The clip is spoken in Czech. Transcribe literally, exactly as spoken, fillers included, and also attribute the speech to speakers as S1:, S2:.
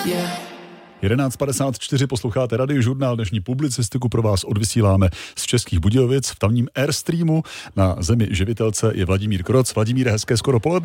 S1: jedenáct padesát čtyři posloucháte Radiožurnál, dnešní publicistiku pro vás odvysíláme z Českých Budějovic v tamním Airstreamu. Na zemi živitelce je Vladimír Kroc. Vladimíre, hezké skoro poledne.